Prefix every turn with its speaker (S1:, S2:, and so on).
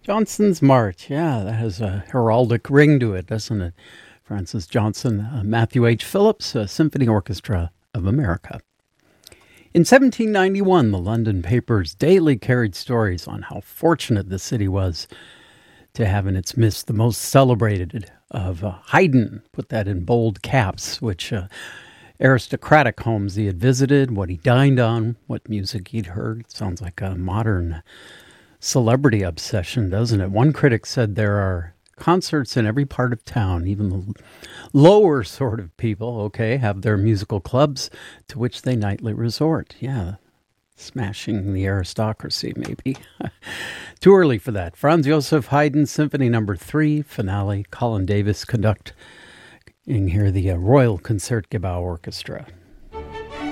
S1: Johnson's March. Yeah, that has a heraldic ring to it, doesn't it? Francis Johnson, Matthew H. Phillips, Symphony Orchestra of America. In 1791, the London papers daily carried stories on how fortunate the city was to have in its midst the most celebrated of Haydn, put that in bold caps, which aristocratic homes he had visited, what he dined on, what music he'd heard. Sounds like a modern celebrity obsession, doesn't it? One critic said there are concerts in every part of town. Even the lower sort of people, have their musical clubs to which they nightly resort. Yeah, smashing the aristocracy, maybe. Too early for that. Franz Joseph Haydn, Symphony No. 3, finale. Colin Davis conducting here the Royal Concertgebouw Orchestra.